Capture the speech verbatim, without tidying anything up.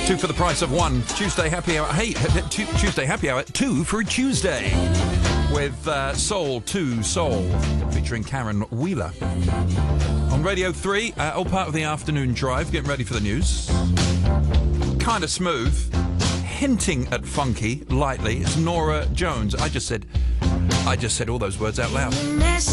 Two for the price of one. Tuesday happy hour. Hey, t- Tuesday happy hour. Two for a Tuesday. With uh, Soul to Soul, featuring Karen Wheeler. On Radio three, uh, all part of the afternoon drive, getting ready for the news. Kind of smooth. Hinting at funky, lightly. It's Nora Jones. I just said, I just said all those words out loud.